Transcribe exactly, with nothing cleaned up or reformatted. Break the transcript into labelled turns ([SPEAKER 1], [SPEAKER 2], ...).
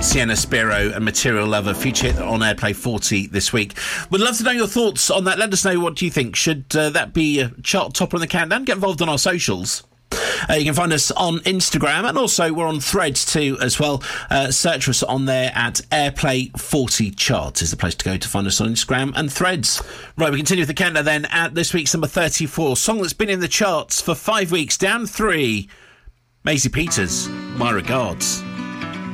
[SPEAKER 1] Sienna Spiro and Material Lover featured on Airplay forty this week. We'd love to know your thoughts on that. Let us know, what do you think? Should uh, that be a chart topper in the countdown? Get involved on our socials. Uh, you can find us on Instagram, and also we're on Threads too as well. Uh, search us on there at Airplay forty Charts is the place to go to find us on Instagram and Threads. Right, we continue with the countdown then at this week's number thirty-four. Song that's been in the charts for five weeks, down three. Maisie Peters, My Regards.